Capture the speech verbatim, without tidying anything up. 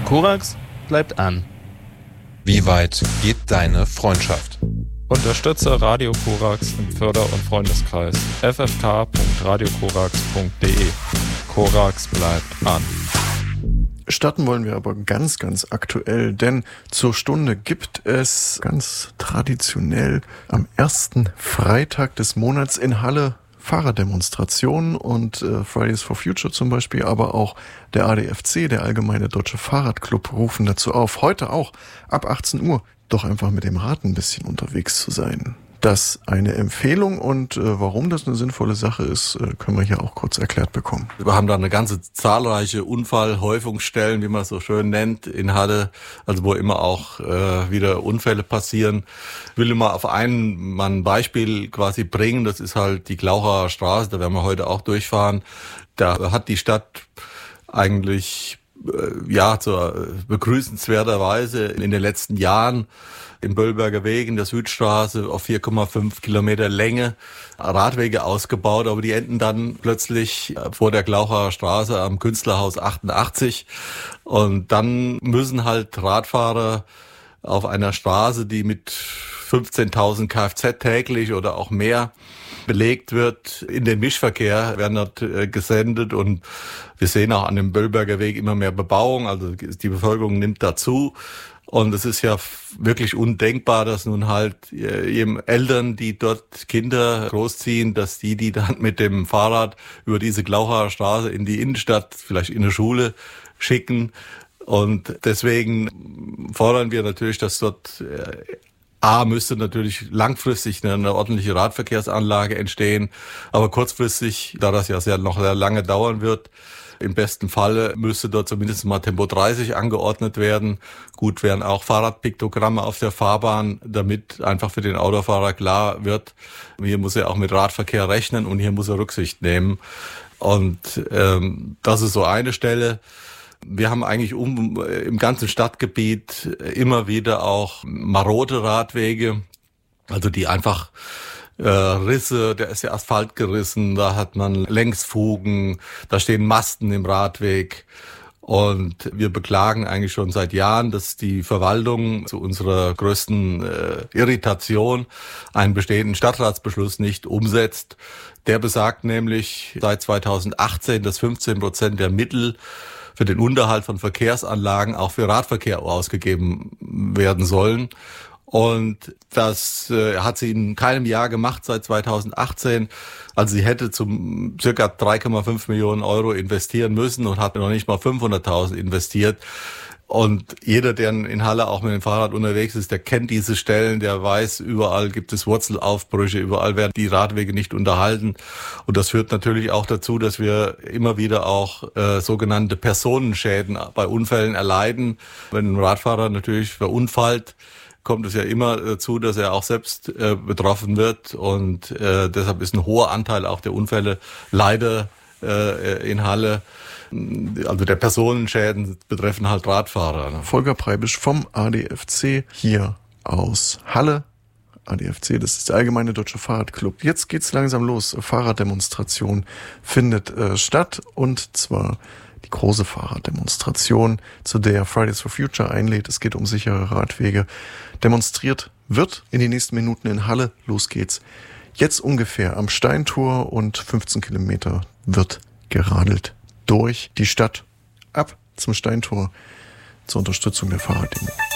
Korax bleibt an. Wie weit geht deine Freundschaft? Unterstütze Radio Korax im Förder- und Freundeskreis f f k punkt radio korax punkt d e. Korax bleibt an. Starten wollen wir aber ganz, ganz aktuell, denn zur Stunde gibt es ganz traditionell am ersten Freitag des Monats in Halle Fahrraddemonstrationen und äh, Fridays for Future zum Beispiel, aber auch der A D F C, der Allgemeine Deutsche Fahrradclub, rufen dazu auf, heute auch ab achtzehn Uhr doch einfach mit dem Rad ein bisschen unterwegs zu sein. Das eine Empfehlung und äh, warum das eine sinnvolle Sache ist, äh, können wir hier auch kurz erklärt bekommen. Wir haben da eine ganze zahlreiche Unfallhäufungsstellen, wie man es so schön nennt, in Halle, also wo immer auch äh, wieder Unfälle passieren. Ich will immer auf einen mal ein Beispiel quasi bringen, das ist halt die Glaucher Straße, da werden wir heute auch durchfahren. Da hat die Stadt eigentlich äh, ja zur begrüßenswerterweise in den letzten Jahren im Böllberger Weg in der Südstraße auf vier Komma fünf Kilometer Länge Radwege ausgebaut, aber die enden dann plötzlich vor der Glaucher Straße am Künstlerhaus achtundachtzig und dann müssen halt Radfahrer auf einer Straße, die mit fünfzehntausend Kfz täglich oder auch mehr belegt wird, in den Mischverkehr werden dort äh, gesendet und wir sehen auch an dem Böllberger Weg immer mehr Bebauung, also die Bevölkerung nimmt dazu. Und es ist ja wirklich undenkbar, dass nun halt eben Eltern, die dort Kinder großziehen, dass die die dann mit dem Fahrrad über diese Glaucher Straße in die Innenstadt, vielleicht in eine Schule schicken. Und deswegen fordern wir natürlich, dass dort A, müsste natürlich langfristig eine ordentliche Radverkehrsanlage entstehen, aber kurzfristig, da das ja sehr, noch sehr lange dauern wird, im besten Falle müsste dort zumindest mal Tempo dreißig angeordnet werden. Gut wären auch Fahrradpiktogramme auf der Fahrbahn, damit einfach für den Autofahrer klar wird, hier muss er auch mit Radverkehr rechnen und hier muss er Rücksicht nehmen. Und ähm, das ist so eine Stelle. Wir haben eigentlich um, im ganzen Stadtgebiet immer wieder auch marode Radwege, also die einfach äh, Risse, da ist der Asphalt gerissen, da hat man Längsfugen, da stehen Masten im Radweg. Und wir beklagen eigentlich schon seit Jahren, dass die Verwaltung zu unserer größten äh, Irritation einen bestehenden Stadtratsbeschluss nicht umsetzt. Der besagt nämlich seit zweitausendachtzehn, dass fünfzehn Prozent der Mittel für den Unterhalt von Verkehrsanlagen auch für Radverkehr ausgegeben werden sollen. Und das äh, hat sie in keinem Jahr gemacht seit zweitausendachtzehn. Also sie hätte zum circa drei Komma fünf Millionen Euro investieren müssen und hat noch nicht mal fünfhunderttausend investiert. Und jeder, der in Halle auch mit dem Fahrrad unterwegs ist, der kennt diese Stellen, der weiß, überall gibt es Wurzelaufbrüche, überall werden die Radwege nicht unterhalten. Und das führt natürlich auch dazu, dass wir immer wieder auch äh, sogenannte Personenschäden bei Unfällen erleiden. Wenn ein Radfahrer natürlich verunfallt, kommt es ja immer dazu, dass er auch selbst äh, betroffen wird. Und äh, deshalb ist ein hoher Anteil auch der Unfälle leider äh, in Halle. Also der Personenschäden betreffen halt Radfahrer. Ne? Volker Preibisch vom A D F C hier aus Halle. A D F C, das ist der Allgemeine Deutsche Fahrradclub. Jetzt geht's langsam los. Fahrraddemonstration findet äh, statt und zwar die große Fahrraddemonstration, zu der Fridays for Future einlädt. Es geht um sichere Radwege. Demonstriert wird in den nächsten Minuten in Halle. Los geht's. Jetzt ungefähr am Steintor und fünfzehn Kilometer wird geradelt durch die Stadt ab zum Steintor zur Unterstützung der Fahrraddemo.